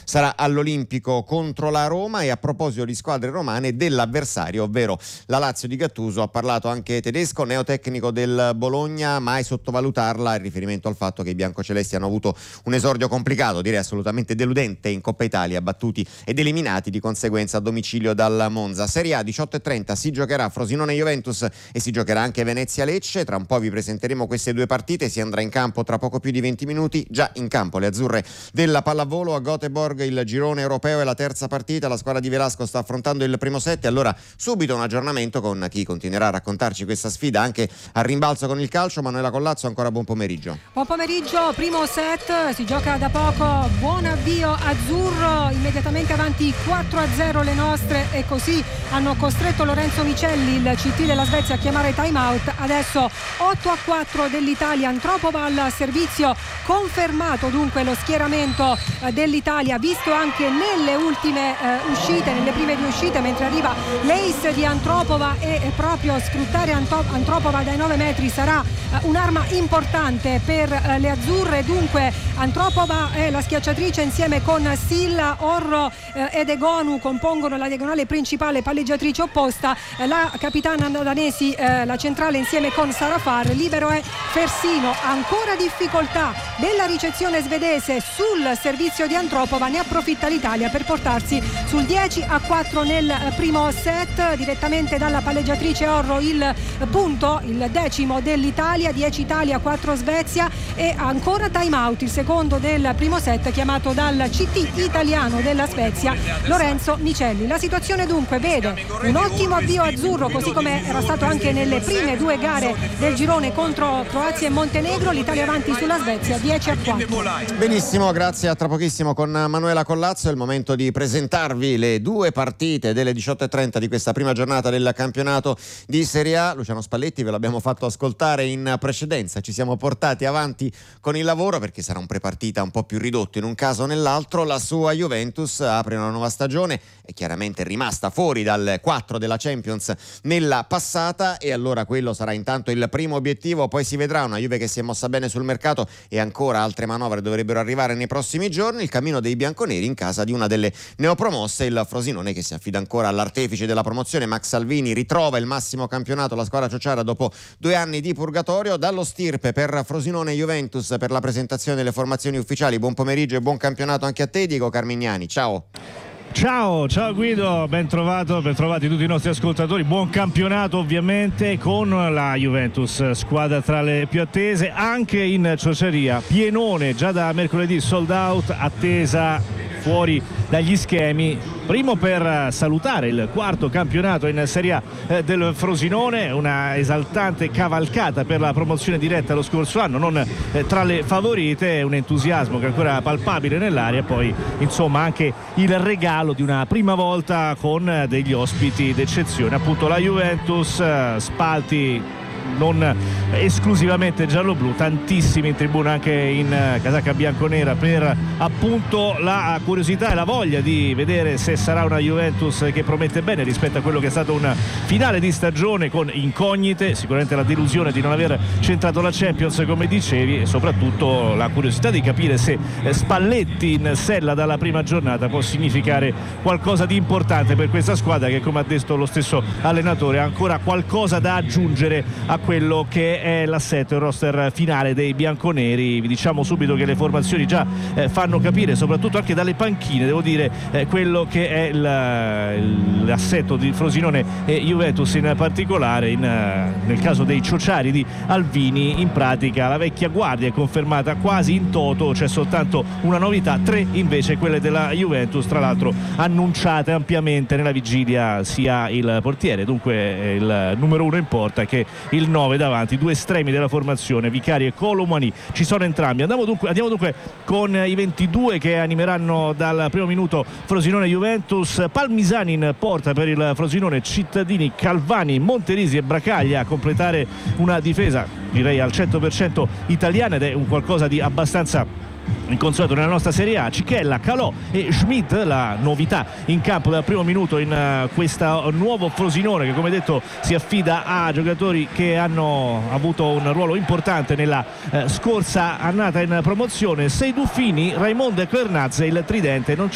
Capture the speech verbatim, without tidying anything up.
sarà all'Olimpico contro la Roma. E a proposito di squadre romane, dell'avversario, ovvero la Lazio di Gattuso, ha parlato anche Tedesco, neotecnico del Bologna. Mai sottovalutarla in riferimento al fatto che i biancocelesti hanno avuto un esordio complicato, direi assolutamente deludente in Coppa Italia, battuti ed eliminati di conseguenza a domicilio dal Monza. Serie A, diciotto e trenta si giocherà Frosinone-Juventus e si giocherà anche Venezia-Lecce. Tra un po' vi presenteremo queste due partite, si andrà in campo tra poco più di venti minuti. Già in campo le azzurre della pallavolo a Göteborg, il girone europeo è la terza partita, la squadra di Velasco sta affrontando il primo set e allora subito un aggiornamento con chi continuerà a raccontarci questa sfida anche a rimbalzo con il calcio. Manuela Collazzo, ancora buon pomeriggio. Buon pomeriggio, primo set, si gioca da poco, buon avvio azzurro, immediatamente avanti quattro a zero le nostre e così hanno costretto Lorenzo Micelli, il C T della Svezia, a chiamare time out. Adesso otto a quattro dell'Italia, Antropova al servizio, confermato dunque lo schieramento eh, dell'Italia, visto anche nelle ultime eh, uscite, nelle prime due uscite, mentre arriva l'ace di Antropova e, e proprio sfruttare Anto- Antropova dai nove metri sarà eh, un'arma importante per eh, le azzurre. Dunque Antropova è la schiacciatrice insieme con Silla, Orro eh, ed Egonu compongono la diagonale principale palleggiatrice opposta, eh, la capitana danesi eh, la centrale insieme con Sarafar, libero è Fersino. Ancora difficoltà della ricezione svedese sul servizio di Antropova, ne approfitta l'Italia per portarsi sul dieci a quattro nel primo set. Direttamente dalla palleggiatrice Orro il punto, il decimo dell'Italia, dieci Italia, quattro Svezia e ancora time out, il secondo del primo set chiamato dal C T italiano della Svezia, Lorenzo Micelli. La situazione dunque vede un ottimo avvio azzurro, così come era stato anche nelle prime due gare del girone contro Croazia e Montenegro. L'Italia avanti sulla Svezia dieci a quattro. Benissimo, grazie, a tra pochissimo con Manuela Collazzo. È il momento di presentarvi le due partite delle diciotto e trenta di questa prima giornata del campionato di Serie A. Luciano Spalletti ve l'abbiamo fatto ascoltare in precedenza, ci siamo portati avanti con il lavoro perché sarà un prepartita un po' più ridotto in un caso o nell'altro. La sua Juventus apre una nuova stagione, è chiaramente rimasta fuori dal quattro della Champions nella passata e allora quello sarà intanto il primo obiettivo, poi si vedrà. Una Juve che si è mossa bene sul mercato e ancora altre manovre dovrebbero arrivare nei prossimi giorni. Il cammino dei bianconeri in casa di una delle neopromosse, il Frosinone, che si affida ancora all'artefice della promozione Max Salvini, ritrova il massimo campionato la squadra ciociara dopo due anni di purgatorio. Dallo stirpe per Frosinone e Juventus per la presentazione delle formazioni ufficiali. Buon pomeriggio e buon campionato anche a te, Diego Carmignani, ciao. Ciao, ciao Guido, ben trovato, ben trovati tutti i nostri ascoltatori. Buon campionato ovviamente con la Juventus, squadra tra le più attese anche in ciociaria, pienone già da mercoledì, sold out, attesa fuori dagli schemi. Primo per salutare il quarto campionato in Serie A eh, del Frosinone, una esaltante cavalcata per la promozione diretta lo scorso anno, non eh, tra le favorite, un entusiasmo che è ancora palpabile nell'aria, poi insomma anche il regalo di una prima volta con degli ospiti d'eccezione, appunto la Juventus, eh, spalti non esclusivamente giallo-blu, tantissimi in tribuna anche in casacca bianconera per appunto la curiosità e la voglia di vedere se sarà una Juventus che promette bene rispetto a quello che è stato un finale di stagione con incognite, sicuramente la delusione di non aver centrato la Champions come dicevi e soprattutto la curiosità di capire se Spalletti in sella dalla prima giornata può significare qualcosa di importante per questa squadra che, come ha detto lo stesso allenatore, ha ancora qualcosa da aggiungere a quello che è l'assetto, il roster finale dei bianconeri. Vi diciamo subito che le formazioni già eh, fanno capire, soprattutto anche dalle panchine, devo dire, eh, quello che è il, l'assetto di Frosinone e Juventus in particolare. In, uh, nel caso dei ciociari di Alvini, in pratica la vecchia guardia è confermata quasi in toto, c'è soltanto una novità, tre invece quelle della Juventus, tra l'altro annunciate ampiamente nella vigilia, sia il portiere, dunque il numero uno in porta, che il nove davanti, due estremi della formazione, Vicari e Colomani, ci sono entrambi. Andiamo dunque, andiamo dunque con i ventidue che animeranno dal primo minuto Frosinone-Juventus. Palmisani in porta per il Frosinone, Cittadini, Calvani, Monterisi e Bracaglia a completare una difesa direi al cento per cento italiana, ed è un qualcosa di abbastanza inconsueto nella nostra Serie A. Cichella, Calò e Schmidt, la novità in campo dal primo minuto in uh, questo nuovo Frosinone che, come detto, si affida a giocatori che hanno avuto un ruolo importante nella uh, scorsa annata in promozione. Seiduffini, Raimondo e Clernazze, il tridente. Non